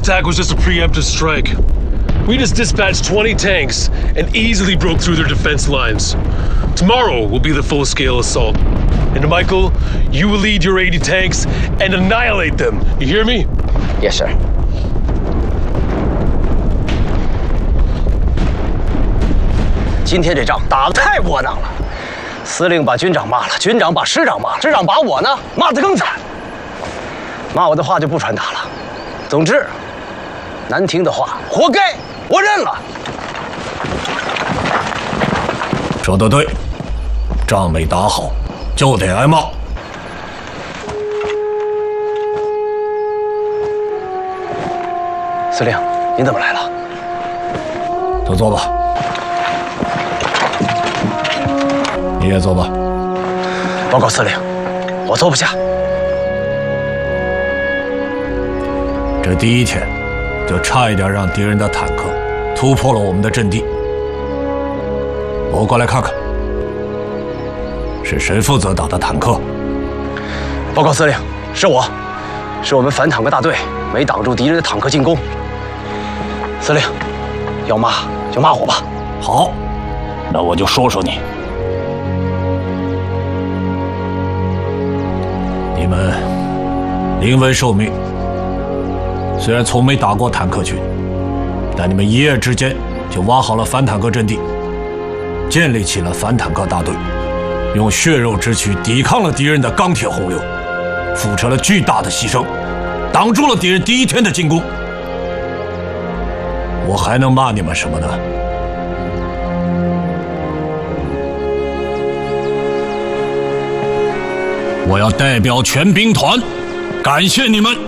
attack was just a preemptive strike. We just dispatched 20 tanks and easily broke through their defense lines. Tomorrow will be the full-scale assault. And Michael, you will lead your 80 tanks and annihilate them. You hear me? Yes, sir. 今天这仗打得太窝囊了，司令把军长骂了，军长把师长骂了，师长把我呢骂得更惨。骂我的话就不传达了。总之，难听的话，活该，我认了。 说得对，仗没打好就得挨骂。 司令，您怎么来了？ 都坐吧。你也坐吧。 报告司令，我坐不下。 这第一天就差一点让敌人的坦克突破了我们的阵地。我过来看看，是谁负责打的坦克？ 报告司令，是我，是我们反坦克大队没挡住敌人的坦克进攻。司令，要骂就骂我吧。 好，那我就说说你。你们临危受命，虽然从没打过坦克群，但你们一夜之间就挖好了反坦克阵地，建立起了反坦克大队，用血肉之躯抵抗了敌人的钢铁洪流，付出了巨大的牺牲，挡住了敌人第一天的进攻。我还能骂你们什么呢？我要代表全兵团感谢你们。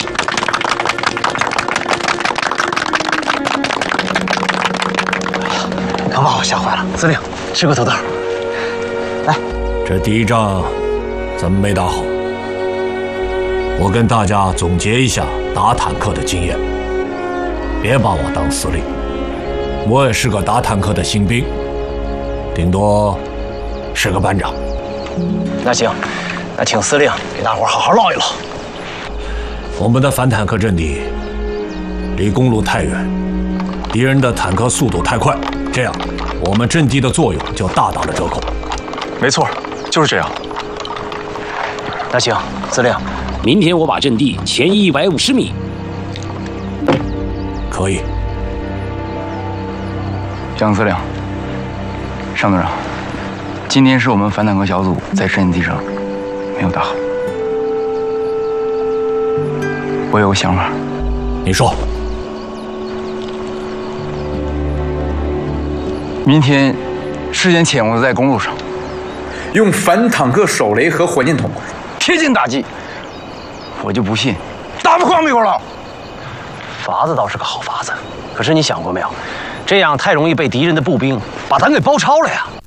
刚把我吓坏了，司令，吃个土豆。来， 这第一仗咱们没打好，我跟大家总结一下打坦克的经验。别把我当司令，我也是个打坦克的新兵，顶多是个班长。 那行，那请司令给大伙好好唠一唠。 我们的反坦克阵地离公路太远，敌人的坦克速度太快，这样我们阵地的作用就大打了折扣。 没错，就是这样。 那行，司令， 明天我把阵地前150米。 可以。 蒋司令，尚队长，今天是我们反坦克小组在阵地上没有打好，我有个想法。 你说。 明天事先潜伏在公路上， 用反坦克手雷和火箭筒贴近打击。我就不信打不光美国佬。 法子倒是个好法子，可是你想过没有，这样太容易被敌人的步兵把咱给包抄了呀。